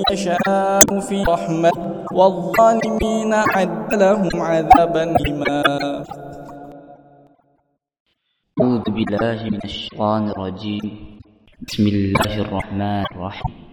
يشاء في رحمة، والظالمين أعد لهم عذابا أليما. أعوذ بالله من الشيطان الرجيم. بسم الله الرحمن الرحيم.